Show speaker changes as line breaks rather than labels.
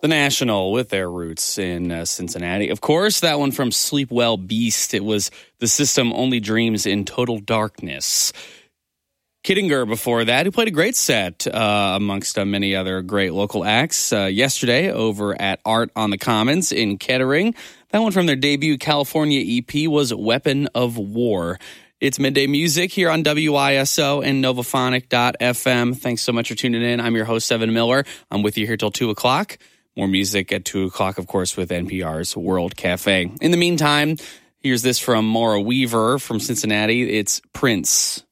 The National with their roots in Cincinnati. Of course, that one from Sleep Well Beast. It was The System Only Dreams in Total Darkness. Kittinger before that, who played a great set amongst many other great local acts yesterday over at Art on the Commons in Kettering. That one from their debut California EP was Weapon of War. It's Midday Music here on WISO and Novaphonic.fm. Thanks so much for tuning in. I'm your host, Evan Miller. I'm with you here till 2 o'clock. More music at 2 o'clock, of course, with NPR's World Cafe. In the meantime, here's this from Maura Weaver from Cincinnati. It's Prince.